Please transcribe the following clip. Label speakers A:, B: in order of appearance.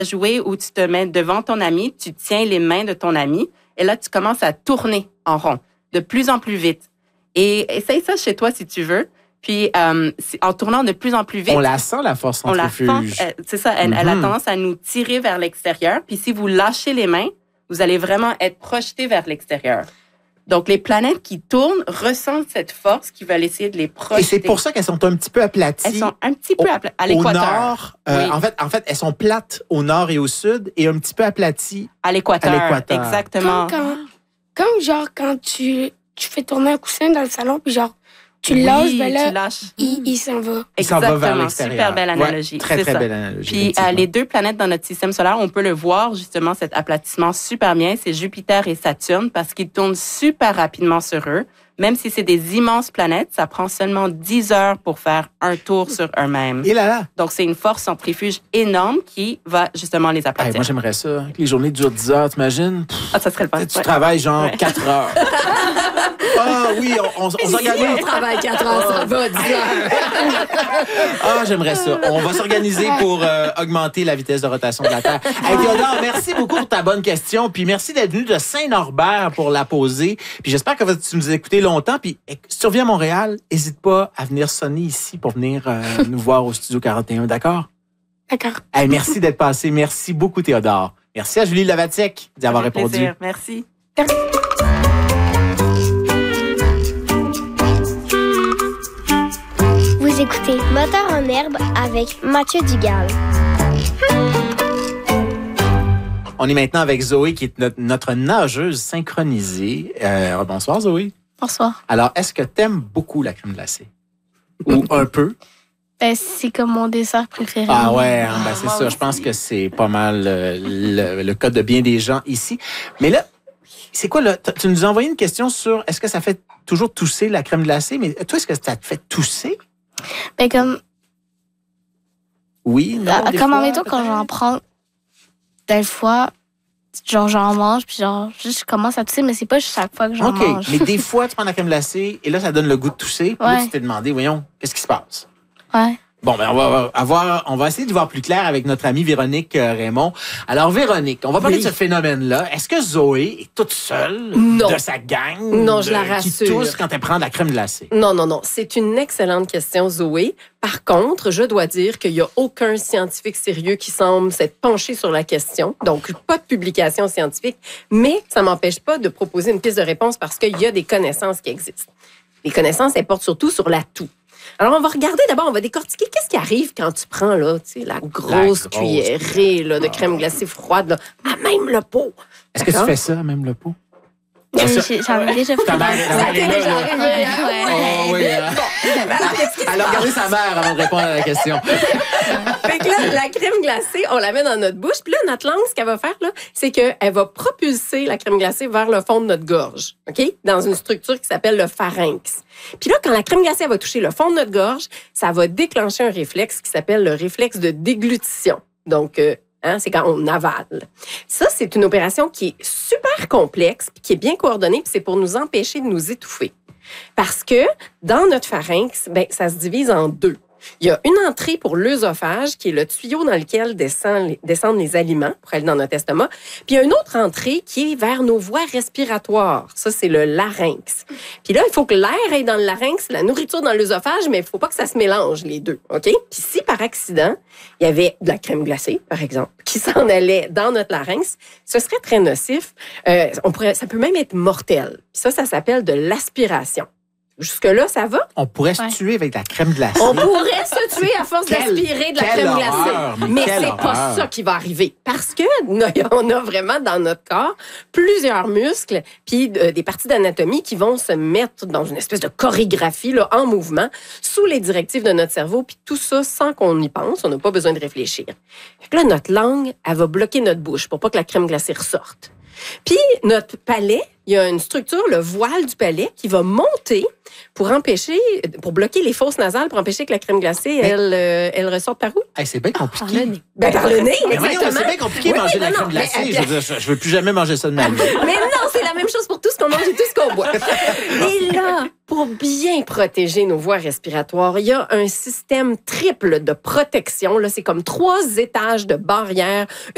A: jouer où tu te mets devant ton ami, tu tiens les mains de ton ami et là, tu commences à tourner en rond de plus en plus vite. Et essaye ça chez toi si tu veux. Puis, en tournant de plus en plus vite...
B: On la sent, la force centrifuge.
A: On la sent, c'est ça, elle a tendance à nous tirer vers l'extérieur. Puis si vous lâchez les mains, vous allez vraiment être projeté vers l'extérieur. Donc, les planètes qui tournent ressentent cette force qui va essayer de les projeter.
B: Et c'est pour ça qu'elles sont un petit peu aplaties.
A: Elles sont un petit peu à l'équateur.
B: Au nord, oui. en fait, elles sont plates au nord et au sud et un petit peu aplaties
A: à l'équateur. Exactement.
C: Quand tu fais tourner un coussin dans le salon, puis genre, tu lâches, ben là, il s'en va.
B: Il s'en va vers l'extérieur.
A: Super belle analogie.
B: Ouais, très, très belle analogie.
A: Puis, les deux planètes dans notre système solaire, on peut le voir, justement, cet aplatissement super bien. C'est Jupiter et Saturne parce qu'ils tournent super rapidement sur eux. Même si c'est des immenses planètes, ça prend seulement 10 heures pour faire un tour sur eux-mêmes.
B: Et là.
A: Donc, c'est une force centrifuge énorme qui va justement les aplatir.
B: Hey, moi, j'aimerais ça. Les journées durent 10 heures, t'imagines?
A: Ça serait le fun.
B: Tu travailles genre 4 heures. Ah oui, on s'organise.
D: On travaille 4 heures, ça va, 10 heures.
B: J'aimerais ça. On va s'organiser pour augmenter la vitesse de rotation de la Terre. Hey, Théodore, merci beaucoup pour ta bonne question. Puis merci d'être venu de Saint-Norbert pour la poser. Puis j'espère que tu nous as écouté longtemps. Puis si tu reviens à Montréal, n'hésite pas à venir sonner ici pour venir nous voir au Studio 41. D'accord?
C: D'accord.
B: Hey, merci d'être passé. Merci beaucoup, Théodore. Merci à Julie Lavatiec d'y avoir répondu.
A: Plaisir. Merci.
E: Vous écoutez Moteur en herbe avec Mathieu Dugal.
B: On est maintenant avec Zoé, qui est notre nageuse synchronisée. Bonsoir, Zoé.
F: Bonsoir.
B: Alors, est-ce que tu aimes beaucoup la crème glacée? Ou un peu?
F: Ben, c'est comme mon dessert préféré.
B: Ah ouais, c'est ça. Je pense que c'est pas mal le cas de bien des gens ici. Mais là, c'est quoi, là? Tu nous as envoyé une question sur est-ce que ça fait toujours tousser la crème glacée? Mais toi, est-ce que ça te fait tousser?
F: Ben, comme...
B: Oui, non,
F: comme en métaux, quand j'en prends des fois... Genre, j'en mange, puis genre, juste, je commence à tousser, mais c'est pas chaque fois que j'en mange.
B: Mais des fois, tu prends la crème glacée, et là, ça donne le goût de tousser. Puis là, tu t'es demandé, voyons, qu'est-ce qui se passe?
F: Ouais.
B: Bon, ben, on va essayer de voir plus clair avec notre amie Véronique Raymond. Alors, Véronique, on va parler de ce phénomène-là. Est-ce que Zoé est toute seule de sa gang?
D: Non, je la rassure.
B: Qui tousse quand elle prend de la crème glacée?
D: Non. C'est une excellente question, Zoé. Par contre, je dois dire qu'il n'y a aucun scientifique sérieux qui semble s'être penché sur la question. Donc, pas de publication scientifique. Mais ça m'empêche pas de proposer une piste de réponse parce qu'il y a des connaissances qui existent. Les connaissances, elles portent surtout sur la toux. Alors, on va regarder d'abord, on va décortiquer qu'est-ce qui arrive quand tu prends là, la grosse cuillerée là, de crème glacée froide là, à même le pot.
B: Est-ce que tu fais ça, à même le pot?
F: J'en ai déjà fait.
B: Ta mère, elle a regardé sa mère avant de répondre à la question.
D: Fait que là, la crème glacée, on la met dans notre bouche. Puis là, notre langue, ce qu'elle va faire, là, c'est qu'elle va propulser la crème glacée vers le fond de notre gorge, OK? Dans une structure qui s'appelle le pharynx. Puis là, quand la crème glacée va toucher le fond de notre gorge, ça va déclencher un réflexe qui s'appelle le réflexe de déglutition. Donc, c'est quand on avale. Ça, c'est une opération qui est super complexe, puis qui est bien coordonnée, puis c'est pour nous empêcher de nous étouffer. Parce que dans notre pharynx, ça se divise en deux. Il y a une entrée pour l'œsophage, qui est le tuyau dans lequel descendent les aliments pour aller dans notre estomac. Puis il y a une autre entrée qui est vers nos voies respiratoires. Ça, c'est le larynx. Puis là, il faut que l'air aille dans le larynx, la nourriture dans l'œsophage, mais il ne faut pas que ça se mélange, les deux. OK? Puis si, par accident, il y avait de la crème glacée, par exemple, qui s'en allait dans notre larynx, ce serait très nocif. Ça peut même être mortel. Puis ça s'appelle de l'aspiration. Jusque-là, ça va?
B: On pourrait se tuer avec de la crème glacée.
D: On pourrait se tuer à force d'aspirer de la crème glacée. Mais c'est pas ça qui va arriver. Parce que on a vraiment dans notre corps plusieurs muscles puis des parties d'anatomie qui vont se mettre dans une espèce de chorégraphie là, en mouvement sous les directives de notre cerveau. Puis tout ça sans qu'on y pense. On n'a pas besoin de réfléchir. Fait que là, notre langue, elle va bloquer notre bouche pour pas que la crème glacée ressorte. Puis notre palais, il y a une structure, le voile du palais, qui va monter pour bloquer les fosses nasales, pour empêcher que la crème glacée, elle ressorte par où?
B: Hey, c'est bien compliqué.
D: Par le nez. Par le nez, exactement.
B: C'est bien compliqué de manger de la crème glacée. Je veux plus jamais manger ça de ma vie.
D: Mais non, c'est la même chose pour tout ce qu'on mange et tout ce qu'on boit. Et là, pour bien protéger nos voies respiratoires, il y a un système triple de protection. Là, c'est comme 3 étages de barrières.